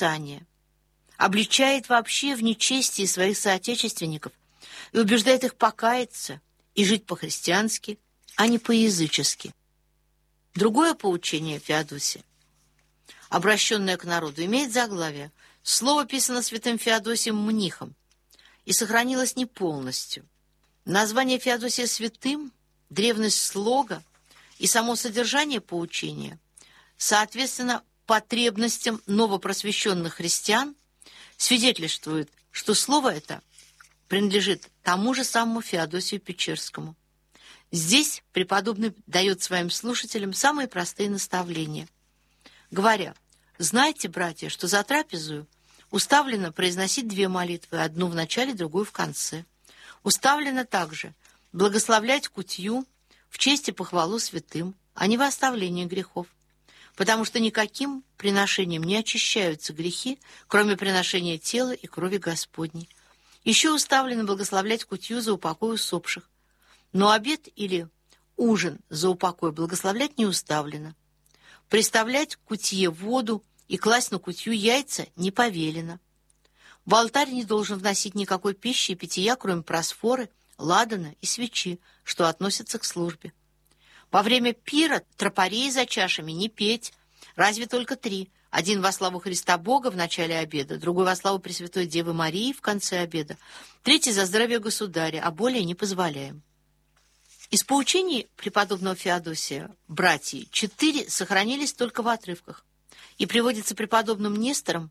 восстание, обличает вообще в нечестии своих соотечественников и убеждает их покаяться и жить по-христиански, а не по-язычески. Другое поучение Феодосия, обращенное к народу, имеет заглавие. Слово писано святым Феодосием Мнихом и сохранилось не полностью. Название Феодосия святым, древность слога и само содержание поучения, соответственно, потребностям новопросвещенных христиан, свидетельствует, что слово это принадлежит тому же самому Феодосию Печерскому. Здесь преподобный дает своим слушателям самые простые наставления, говоря: «Знайте, братья, что за трапезою уставлено произносить 2 молитвы, одну в начале, другую в конце. Уставлено также благословлять кутью в честь и похвалу святым, а не во оставление грехов, потому что никаким приношением не очищаются грехи, кроме приношения тела и крови Господней. Еще уставлено благословлять кутью за упокой усопших, но обед или ужин за упокой благословлять не уставлено. Приставлять к кутье воду и класть на кутью яйца не повелено. В алтарь не должен вносить никакой пищи и питья, кроме просфоры, ладана и свечи, что относятся к службе. Во время пира тропарей за чашами не петь, разве только 3. Один во славу Христа Бога в начале обеда, другой во славу Пресвятой Девы Марии в конце обеда, 3 за здравие государя, а более не позволяем». Из поучений преподобного Феодосия, братья, 4 сохранились только в отрывках и приводится преподобным Нестором,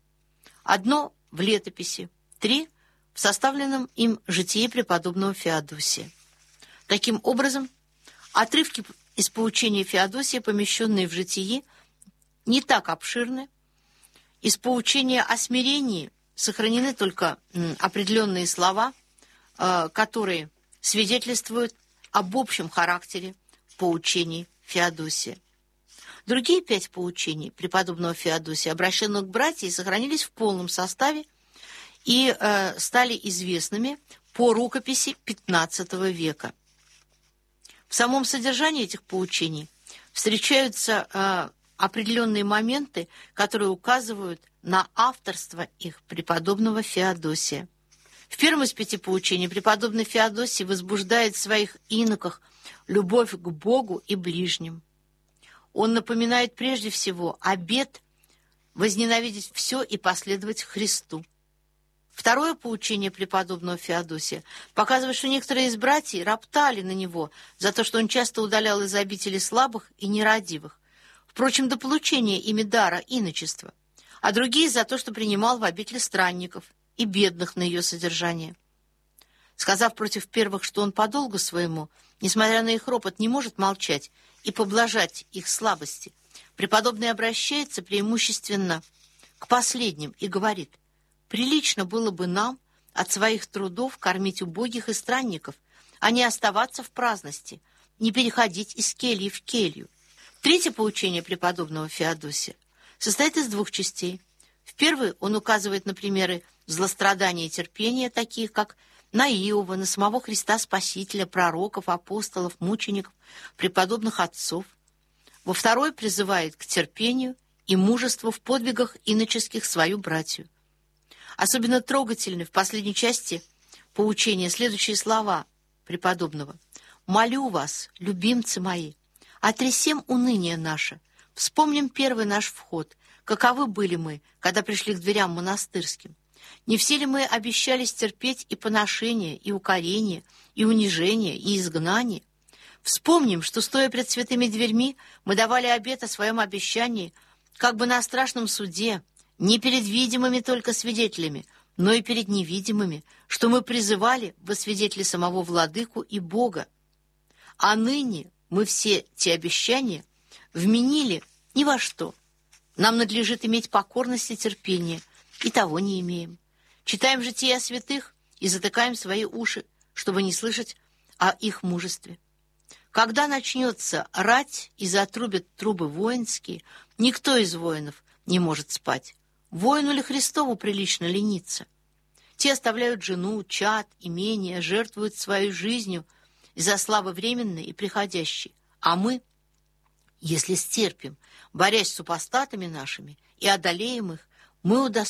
1 в летописи, 3 в составленном им житии преподобного Феодосия. Таким образом, отрывки из поучения Феодосия, помещенные в житии, не так обширны. Из поучения о смирении сохранены только определенные слова, которые свидетельствуют об общем характере поучений Феодосия. Другие 5 поучений преподобного Феодосия, обращенных к братьям, сохранились в полном составе и стали известными по рукописи XV века. В самом содержании этих поучений встречаются определенные моменты, которые указывают на авторство их преподобного Феодосия. В первом из 5 поучений преподобный Феодосий возбуждает в своих иноках любовь к Богу и ближним. Он напоминает прежде всего обет возненавидеть все и последовать Христу. Второе поучение преподобного Феодосия показывает, что некоторые из братьев роптали на него за то, что он часто удалял из обители слабых и нерадивых, впрочем, до получения ими дара иночества, а другие за то, что принимал в обители странников и бедных на ее содержание. Сказав против первых, что он по долгу своему, несмотря на их ропот, не может молчать и поблажать их слабости, преподобный обращается преимущественно к последним и говорит: «Прилично было бы нам от своих трудов кормить убогих и странников, а не оставаться в праздности, не переходить из кельи в келью». Третье поучение преподобного Феодосия состоит из 2 частей. В первой он указывает на примеры злострадания и терпения, такие как на Иова, на самого Христа Спасителя, пророков, апостолов, мучеников, преподобных отцов. Во второй призывает к терпению и мужеству в подвигах иноческих свою братью. Особенно трогательны в последней части поучения следующие слова преподобного: «Молю вас, любимцы мои, отресем уныние наше, вспомним первый наш вход, каковы были мы, когда пришли к дверям монастырским. Не все ли мы обещались терпеть и поношение, и укорение, и унижение, и изгнание? Вспомним, что, стоя пред святыми дверьми, мы давали обет о своем обещании, как бы на страшном суде, не перед видимыми только свидетелями, но и перед невидимыми, что мы призывали во свидетели самого Владыку и Бога. А ныне мы все те обещания вменили ни во что. Нам надлежит иметь покорность и терпение, и того не имеем. Читаем жития святых и затыкаем свои уши, чтобы не слышать о их мужестве. Когда начнется рать и затрубят трубы воинские, никто из воинов не может спать. Воину ли Христову прилично лениться? Те оставляют жену, чад, имение, жертвуют своей жизнью из-за славы временной и приходящей. А мы, если стерпим, борясь с супостатами нашими, и одолеем их, мы